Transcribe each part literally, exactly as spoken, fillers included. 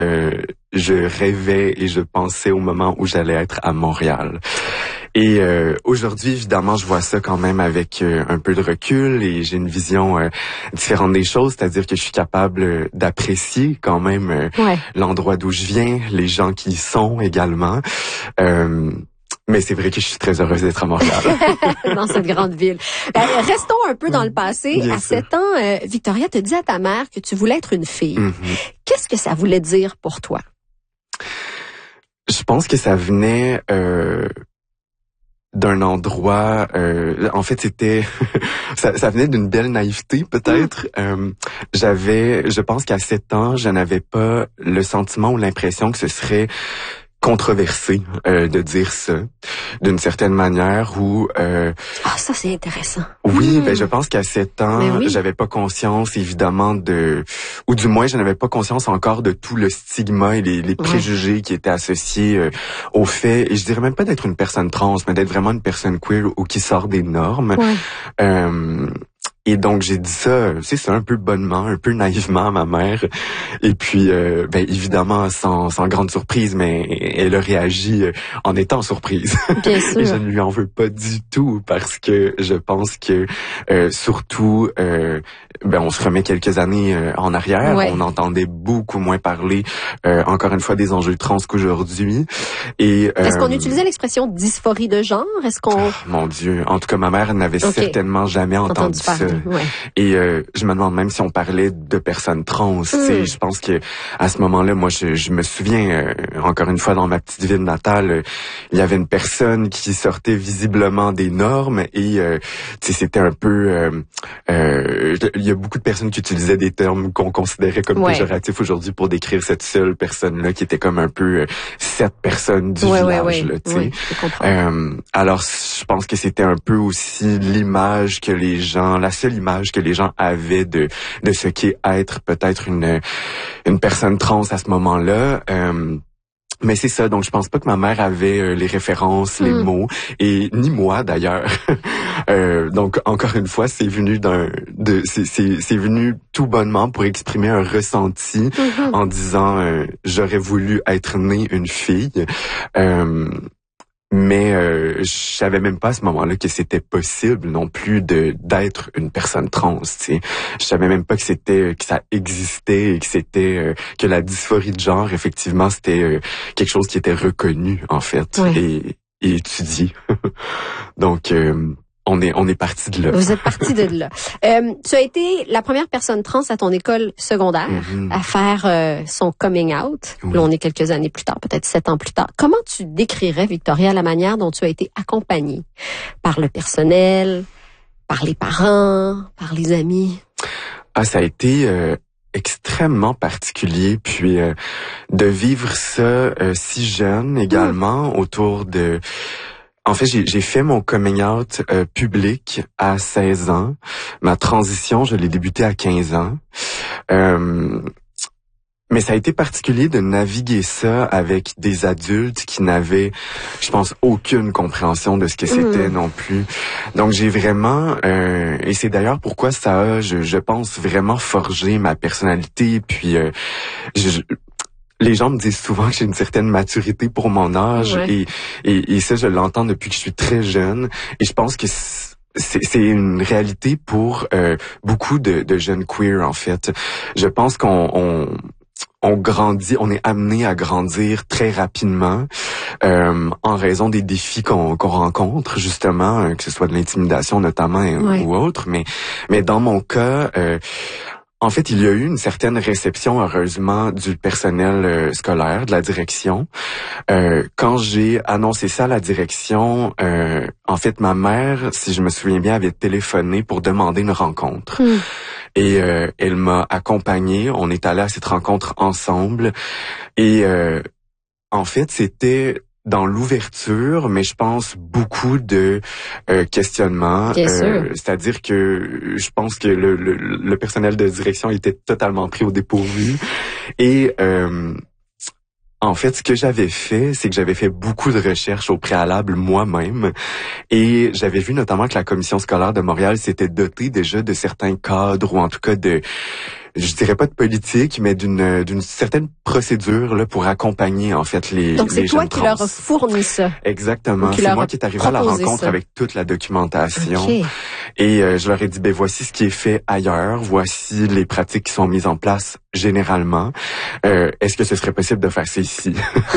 euh, je rêvais et je pensais au moment où j'allais être à Montréal. Et euh, aujourd'hui, évidemment, je vois ça quand même avec euh, un peu de recul et j'ai une vision euh, différente des choses, c'est-à-dire que je suis capable euh, d'apprécier quand même euh, ouais. l'endroit d'où je viens, les gens qui y sont également. Euh, mais c'est vrai que je suis très heureuse d'être à Montréal. Dans cette grande ville. Ben, restons un peu dans le passé. Bien à sûr. sept ans, euh, Victoria te dit à ta mère que tu voulais être une fille. Mm-hmm. Qu'est-ce que ça voulait dire pour toi? Je pense que ça venait euh, d'un endroit... Euh, en fait, c'était... ça, ça venait d'une belle naïveté, peut-être. Mm. Euh, j'avais... Je pense qu'à sept ans, je n'avais pas le sentiment ou l'impression que ce serait controversé euh, de dire ça, d'une certaine manière, où... Euh, ah, ça, c'est intéressant. Oui, mmh. ben je pense qu'à sept ans, oui. j'avais pas conscience, évidemment, de... Ou du moins, je n'avais pas conscience encore de tout le stigma et les, les préjugés ouais. qui étaient associés euh, au fait, et je dirais même pas d'être une personne trans, mais d'être vraiment une personne queer ou qui sort des normes. Ouais. Euh, Et donc, j'ai dit ça, c'est ça, un peu bonnement, un peu naïvement à ma mère. Et puis, euh, ben évidemment, sans, sans grande surprise, mais elle a réagi en étant surprise. Bien sûr. Et je ne lui en veux pas du tout, parce que je pense que, euh, surtout, euh, ben on se remet quelques années euh, en arrière. Ouais. On entendait beaucoup moins parler, euh, encore une fois, des enjeux trans qu'aujourd'hui. Et euh, est-ce qu'on utilisait l'expression dysphorie de genre? Est-ce qu'on... Oh, mon Dieu, en tout cas, ma mère n'avait okay. certainement jamais entendu, entendu ça. Ouais. Et euh, je me demande même si on parlait de personnes trans. Mm. Je pense que à ce moment-là, moi, je, je me souviens, euh, encore une fois, dans ma petite ville natale, euh, il y avait une personne qui sortait visiblement des normes et euh, c'était un peu... Euh, euh, il y a beaucoup de personnes qui utilisaient des termes qu'on considérait comme ouais. péjoratifs aujourd'hui pour décrire cette seule personne-là qui était comme un peu euh, cette personne du ouais, village. Ouais, là, oui, je comprends. Euh, alors, je pense que c'était un peu aussi l'image que les gens... la seule image que les gens avaient de de ce qu'est être peut-être une une personne trans à ce moment-là. Euh, mais c'est ça, donc je pense pas que ma mère avait euh, les références, les mm. mots, et ni moi d'ailleurs. euh, donc encore une fois, c'est venu d'un, de, c'est c'est c'est venu tout bonnement pour exprimer un ressenti mm-hmm. en disant euh, j'aurais voulu être née une fille. Euh, Mais euh, je savais même pas à ce moment-là que c'était possible non plus de d'être une personne trans. Tu sais, je savais même pas que c'était que ça existait et que c'était euh, que la dysphorie de genre effectivement c'était euh, quelque chose qui était reconnu en fait ouais. et, et étudié. Donc euh, On est, on est parti de là. Vous êtes parti de là. Euh, tu as été la première personne trans à ton école secondaire mm-hmm. à faire euh, son coming out. Oui. Là, on est quelques années plus tard, peut-être sept ans plus tard. Comment tu décrirais, Victoria, la manière dont tu as été accompagnée par le personnel, par les parents, par les amis? Ah, ça a été euh, extrêmement particulier. Puis euh, de vivre ça euh, si jeune également mm. autour de... En fait, j'ai, j'ai fait mon coming out euh, public à seize ans. Ma transition, je l'ai débutée à quinze ans. Euh, mais ça a été particulier de naviguer ça avec des adultes qui n'avaient, je pense, aucune compréhension de ce que c'était mmh. non plus. Donc, j'ai vraiment... Euh, et c'est d'ailleurs pourquoi ça a, je, je pense, vraiment forgé ma personnalité. Puis, euh, je... je les gens me disent souvent que j'ai une certaine maturité pour mon âge ouais. et, et, et ça, je l'entends depuis que je suis très jeune. Et je pense que c'est, c'est une réalité pour euh, beaucoup de, de jeunes queer, en fait. Je pense qu'on... On, on grandit, on est amené à grandir très rapidement euh, en raison des défis qu'on, qu'on rencontre, justement, que ce soit de l'intimidation notamment ouais. ou autre. Mais, mais dans mon cas... Euh, En fait, il y a eu une certaine réception, heureusement, du personnel euh, scolaire, de la direction. Euh, quand j'ai annoncé ça à la direction, euh, en fait, ma mère, si je me souviens bien, avait téléphoné pour demander une rencontre. Mm. Et euh, elle m'a accompagné. On est allé à cette rencontre ensemble. Et euh, en fait, c'était... dans l'ouverture, mais je pense beaucoup de euh, questionnements. Euh, c'est-à-dire que je pense que le, le, le personnel de direction était totalement pris au dépourvu. Et euh, en fait, ce que j'avais fait, c'est que j'avais fait beaucoup de recherches au préalable moi-même. Et j'avais vu notamment que la commission scolaire de Montréal s'était dotée déjà de certains cadres, ou en tout cas de... je dirais pas de politique, mais d'une d'une certaine procédure là pour accompagner en fait les Donc c'est les toi jeunes qui trans. leur a fourni ça. Exactement. C'est moi qui est arrivé à la rencontre ça. avec toute la documentation. Okay. Et euh, je leur ai dit, ben voici ce qui est fait ailleurs, voici les pratiques qui sont mises en place généralement. Euh, est-ce que ce serait possible de faire ça ici?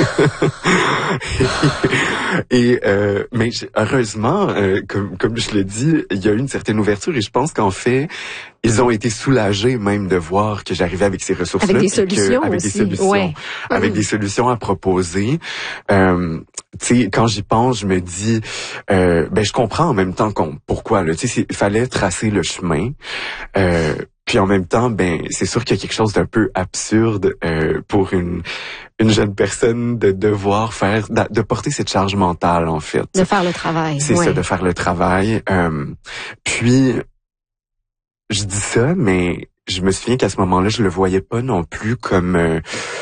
et et euh, mais heureusement, euh, comme comme je l'ai dit, il y a eu une certaine ouverture et je pense qu'en fait, ils ont été soulagés même de voir que j'arrivais avec ces ressources-là. Avec des solutions que, avec aussi. des solutions, ouais. avec mmh. des solutions à proposer. Euh, tu sais, quand j'y pense, je me dis, euh, ben je comprends en même temps qu'on, pourquoi là. Tu sais, il fallait tracer le chemin. Euh, puis en même temps, ben c'est sûr qu'il y a quelque chose d'un peu absurde euh, pour une une jeune personne de devoir faire, de porter cette charge mentale en fait. De faire le travail. C'est ouais. ça, de faire le travail. Euh, puis je dis ça, mais je me souviens qu'à ce moment-là, je le voyais pas non plus comme... Euh,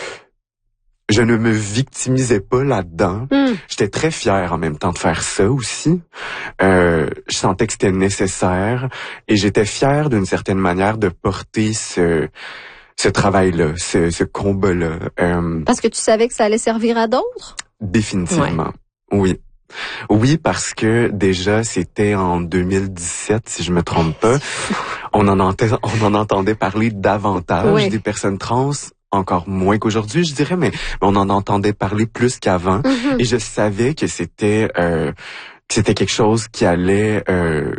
je ne me victimisais pas là-dedans. Mm. J'étais très fière en même temps de faire ça aussi. Euh, je sentais que c'était nécessaire et j'étais fière d'une certaine manière de porter ce... ce travail-là, ce, ce combat-là. Euh, Parce que tu savais que ça allait servir à d'autres? Définitivement, ouais. oui. Oui, parce que déjà, c'était en deux mille dix-sept, si je me trompe pas. On en entendait, on en entendait parler davantage oui. des personnes trans, encore moins qu'aujourd'hui, je dirais, mais, mais on en entendait parler plus qu'avant. Mm-hmm. Et je savais que c'était euh, que c'était quelque chose qui allait, euh,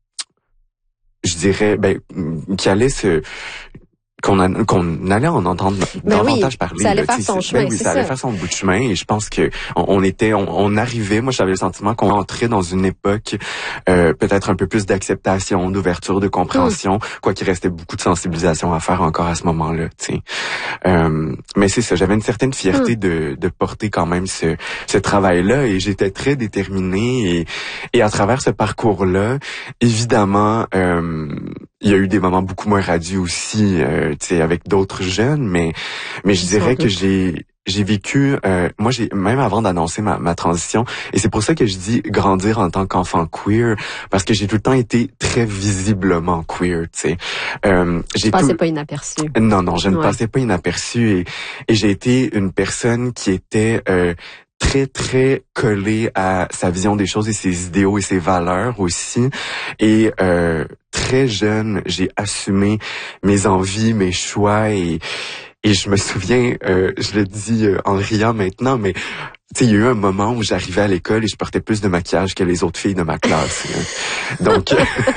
je dirais, ben, qui allait se qu'on a, qu'on allait en entendre ben davantage oui, parler. Ça allait là, faire son chemin, ben oui, c'est ça allait ça. faire son bout de chemin et je pense que on, on était, on, on arrivait, moi j'avais le sentiment qu'on entrait dans une époque euh, peut-être un peu plus d'acceptation, d'ouverture, de compréhension, mm. quoi qu'il restait beaucoup de sensibilisation à faire encore à ce moment-là. Tu sais. Euh, mais c'est ça, j'avais une certaine fierté mm. de, de porter quand même ce, ce travail-là et j'étais très déterminée et, et à travers ce parcours-là, évidemment, euh, il y a eu des moments beaucoup moins radieux aussi, euh, tu sais, avec d'autres jeunes, mais mais je dirais que j'ai j'ai vécu, euh, moi j'ai même avant d'annoncer ma, ma transition, et c'est pour ça que je dis grandir en tant qu'enfant queer, parce que j'ai tout le temps été très visiblement queer, tu sais. Euh, j'ai passais tout... pas inaperçu. Non non, je ne ouais. passais pas inaperçu et et j'ai été une personne qui était euh, très, très collé à sa vision des choses et ses idéaux et ses valeurs aussi. Et euh, très jeune, j'ai assumé mes envies, mes choix et, et je me souviens, euh, je le dis en riant maintenant, mais tu sais, il y a eu un moment où j'arrivais à l'école et je portais plus de maquillage que les autres filles de ma classe. donc,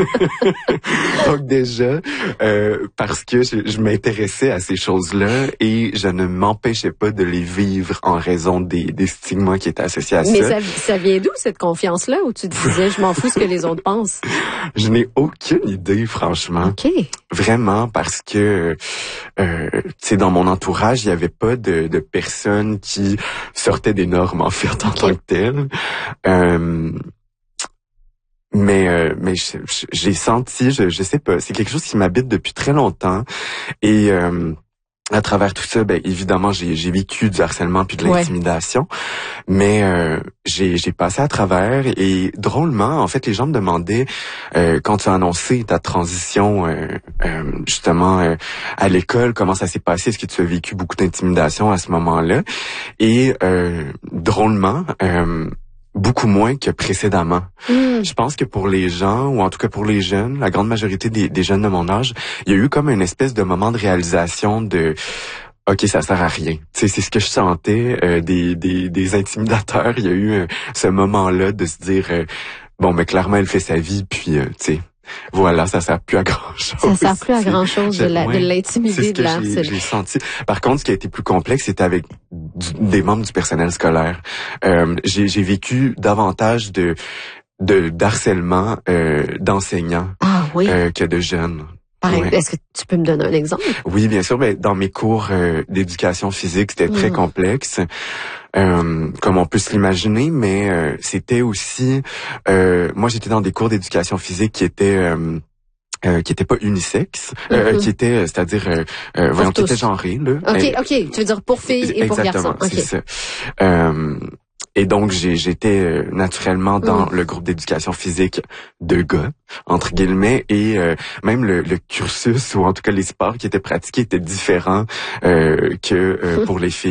donc déjà, euh, parce que je, je m'intéressais à ces choses-là et je ne m'empêchais pas de les vivre en raison des, des stigmas qui étaient associés à Mais ça. Mais ça, ça vient d'où cette confiance-là où tu te disais, je m'en fous ce que les autres pensent? Je n'ai aucune idée, franchement. OK. Vraiment, parce que, euh, tu sais, dans mon entourage, il n'y avait pas de, de personnes qui sortaient des normes en fait en okay. tant que telle. Euh, mais euh, mais j'ai senti, je je sais pas, c'est quelque chose qui m'habite depuis très longtemps et euh, à travers tout ça, ben évidemment j'ai j'ai vécu du harcèlement puis de l'intimidation, ouais. mais euh, j'ai j'ai passé à travers et drôlement en fait les gens me demandaient euh, quand tu as annoncé ta transition euh, euh, justement euh, à l'école comment ça s'est passé, est-ce que tu as vécu beaucoup d'intimidation à ce moment-là et euh, drôlement euh, beaucoup moins que précédemment. Mm. Je pense que pour les gens, ou en tout cas pour les jeunes, la grande majorité des, des jeunes de mon âge, il y a eu comme une espèce de moment de réalisation de « OK, ça sert à rien ». Tu sais, c'est ce que je sentais euh, des, des, des intimidateurs. Il y a eu euh, ce moment-là de se dire euh, « Bon, mais clairement, elle fait sa vie, puis euh, tu sais, voilà, ça sert plus à grand-chose. » Ça sert plus à grand-chose de, la, ouais, de l'intimider, de l'harceler. C'est ce que j'ai senti. Par contre, ce qui a été plus complexe, c'était avec du, des membres du personnel scolaire. Euh, j'ai, j'ai vécu davantage de de d'harcèlement euh, d'enseignants ah, oui. euh, que de jeunes. Ouais. Est-ce que tu peux me donner un exemple? Oui, bien sûr. Ben, dans mes cours euh, d'éducation physique, c'était mmh. très complexe. Euh, comme on peut se l'imaginer, mais euh, c'était aussi... Euh, moi, j'étais dans des cours d'éducation physique qui étaient... Euh, Euh, qui était pas unisexe, euh, mm-hmm. qui était, c'est-à-dire, euh, euh, voyons, qui était genré, là. Ok, ok, tu veux dire pour filles et Exactement, pour garçons. c'est okay. ça. Euh, Et donc, j'ai, j'étais euh, naturellement dans mmh. le groupe d'éducation physique de gars, entre guillemets, et euh, même le, le cursus, ou en tout cas les sports qui étaient pratiqués étaient différents euh, que euh, pour les filles.